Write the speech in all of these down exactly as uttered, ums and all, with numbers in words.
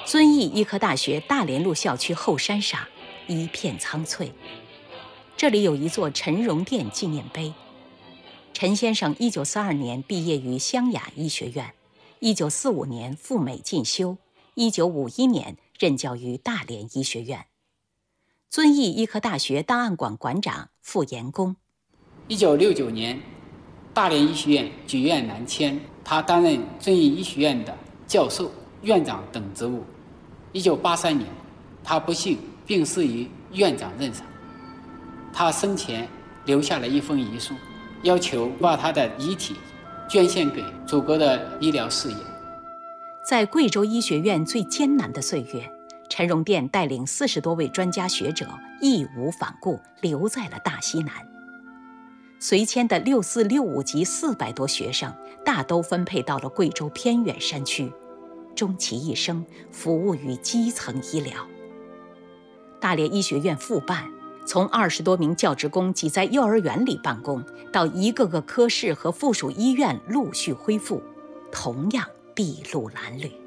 遵义医科大学大连路校区后山上一片苍翠，这里有一座陈荣殿纪念碑。陈先生一九四二年毕业于湘雅医学院，一九四五年赴美进修，一九五一年任教于大连医学院。遵义医科大学档案馆馆长、副研工。 一九六九年，大连医学院举院南迁，他担任遵义医学院的教授、院长等职务。一九八三年，他不幸病逝于院长任上。他生前留下了一封遗书，要求把他的遗体捐献给祖国的医疗事业。 在贵州医学院最艰难的岁月，陈荣殿带领四十多位专家学者义无反顾，留在了大西南。随迁的六四六五级四百多学生，大都分配到了贵州偏远山区，终其一生服务于基层医疗。大连医学院复办，从二十多名教职工挤在幼儿园里办公，到一个个科室和附属医院陆续恢复，同样筚路蓝缕。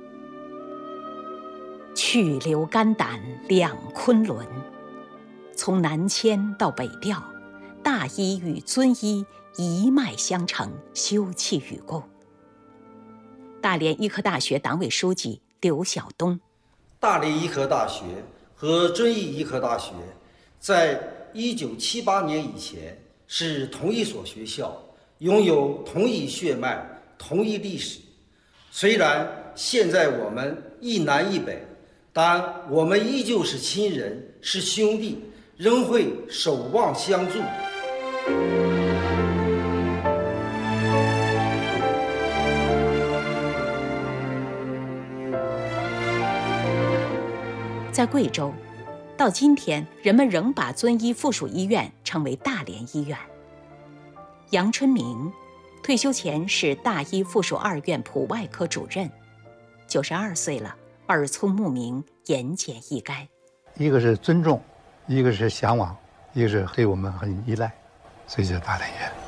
去留肝胆两昆仑，从南迁到北调，大医与遵医一脉相承，休戚与共。大连医科大学党委书记刘晓东。 大连医科大学和遵义医科大学在一九七八年以前是同一所学校，拥有同一血脉、同一历史。虽然现在我们一南一北，但我们依旧是亲人，是兄弟，仍会守望相助。 在贵州，到今天，人们仍把遵医附属医院称为大连医院。杨春明退休前是大医附属二院普外科主任，九十二岁了，耳聪目明，言简意赅。 一个是尊重，一个是向往，一个是对我们很依赖，所以叫大连医院。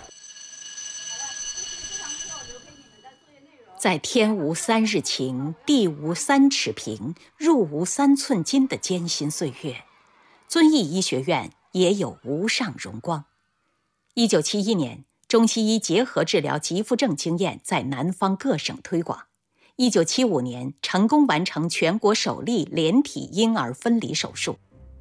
在天无三日晴，地无三尺平，入无三寸金的艰辛岁月，遵义医学院也有无上荣光。一九七一年，中西医结合治疗急腹症经验在南方各省推广。一九七五年，成功完成全国首例连体婴儿分离手术，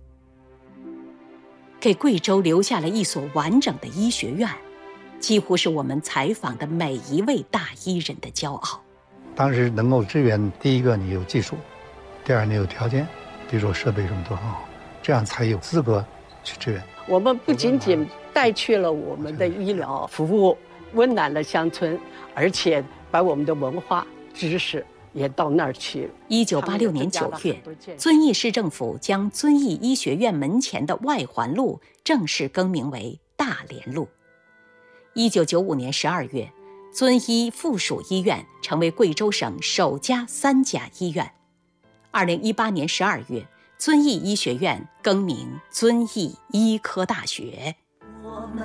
给贵州留下了一所完整的医学院，几乎是我们采访的每一位大医人的骄傲。 当时能够支援，第一个你有技术，第二你有条件，比如说设备什么都很好，这样才有资格去支援。 我们不仅仅带去了我们的医疗服务，温暖了乡村，而且把我们的文化知识也到那儿去。 一九八六年九月，遵义市政府将遵义医学院门前的外环路正式更名为大连路。一九九五年十二月，遵医附属医院成为贵州省首家三甲医院。二零一八年十二月，遵义医学院更名遵义医科大学。